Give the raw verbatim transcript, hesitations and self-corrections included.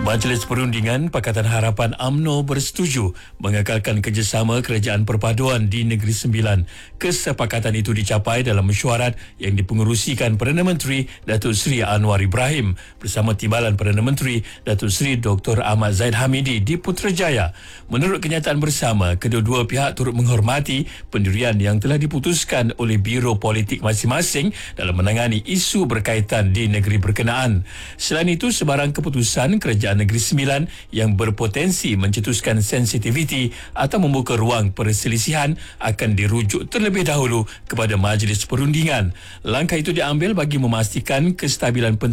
Majlis Perundingan Pakatan Harapan U M N O bersetuju mengekalkan kerjasama Kerajaan Perpaduan di Negeri Sembilan. Kesepakatan itu dicapai dalam mesyuarat yang dipengerusikan Perdana Menteri Datuk Seri Anwar Ibrahim bersama Timbalan Perdana Menteri Datuk Seri Doktor Ahmad Zaid Hamidi di Putrajaya. Menurut kenyataan bersama, kedua-dua pihak turut menghormati pendirian yang telah diputuskan oleh Biro Politik masing-masing dalam menangani isu berkaitan di negeri berkenaan. Selain itu, sebarang keputusan Kerajaan Negeri Sembilan yang berpotensi mencetuskan sensitiviti atau membuka ruang perselisihan akan dirujuk terlebih dahulu kepada Majlis Perundingan. Langkah itu diambil bagi memastikan kestabilan